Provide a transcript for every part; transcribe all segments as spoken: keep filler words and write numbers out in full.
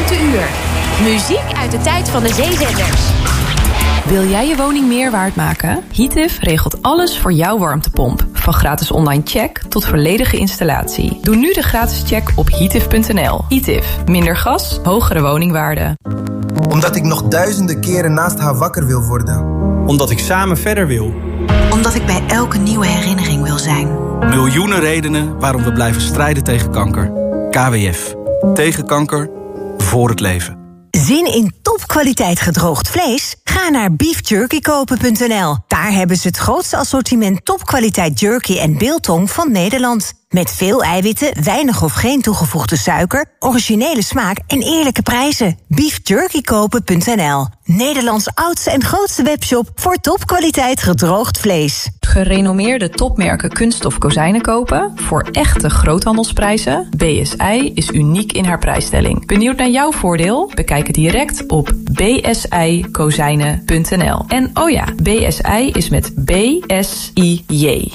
uur. Muziek uit de tijd van de zeezenders. Wil jij je woning meer waard maken? Heatif regelt alles voor jouw warmtepomp. Van gratis online check tot volledige installatie. Doe nu de gratis check op heatif punt n l. Heatif. Minder gas, hogere woningwaarde. Omdat ik nog duizenden keren naast haar wakker wil worden. Omdat ik samen verder wil. Omdat ik bij elke nieuwe herinnering wil zijn. Miljoenen redenen waarom we blijven strijden tegen kanker. K W F. Tegen kanker. Voor het leven. Zin in topkwaliteit gedroogd vlees? Ga naar beef jerky kopen punt n l. Daar hebben ze het grootste assortiment topkwaliteit jerky en biltong van Nederland. Met veel eiwitten, weinig of geen toegevoegde suiker, originele smaak en eerlijke prijzen. beef jerky kopen punt n l. Nederlands oudste en grootste webshop voor topkwaliteit gedroogd vlees. Gerenommeerde topmerken kunststof kozijnen kopen voor echte groothandelsprijzen? B S I is uniek in haar prijsstelling. Benieuwd naar jouw voordeel? Bekijk het direct op b s i kozijnen punt n l. En oh ja, B S I is met B S I J.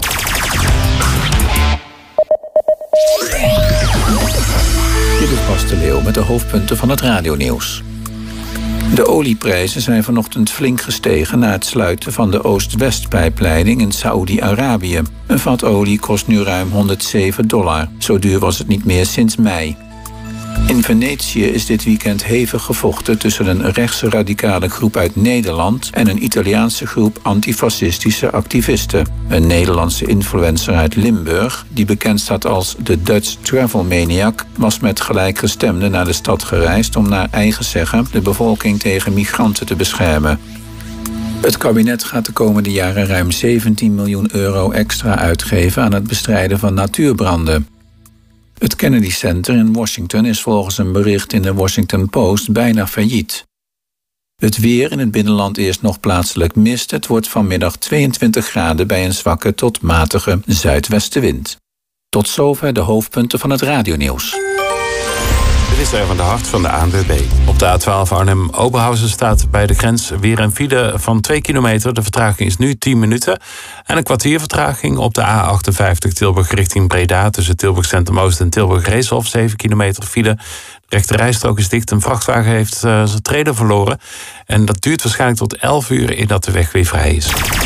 Dit is Bas de Leeuw met de hoofdpunten van het radionieuws. De olieprijzen zijn vanochtend flink gestegen na het sluiten van de Oost-West-pijpleiding in Saoedi-Arabië. Een vat olie kost nu ruim honderdzeven dollar. Zo duur was het niet meer sinds mei. In Venetië is dit weekend hevig gevochten tussen een rechtse radicale groep uit Nederland en een Italiaanse groep antifascistische activisten. Een Nederlandse influencer uit Limburg, die bekend staat als de Dutch Travel Maniac, was met gelijkgestemden naar de stad gereisd om naar eigen zeggen de bevolking tegen migranten te beschermen. Het kabinet gaat de komende jaren ruim zeventien miljoen euro extra uitgeven aan het bestrijden van natuurbranden. Het Kennedy Center in Washington is volgens een bericht in de Washington Post bijna failliet. Het weer in het binnenland eerst nog plaatselijk mist. Het wordt vanmiddag tweeëntwintig graden bij een zwakke tot matige zuidwestenwind. Tot zover de hoofdpunten van het radionieuws. Dit is Erwin de Hart van de A N W B. Op de A twaalf Arnhem-Oberhausen staat bij de grens weer een file van twee kilometer. De vertraging is nu tien minuten. En een kwartier vertraging op de A achtenvijftig Tilburg richting Breda. Tussen Tilburg Centrum Oost en Tilburg Reeshof. zeven kilometer file. De rechte rijstrook is dicht. Een vrachtwagen heeft uh, zijn trailer verloren. En dat duurt waarschijnlijk tot elf uur eer dat de weg weer vrij is.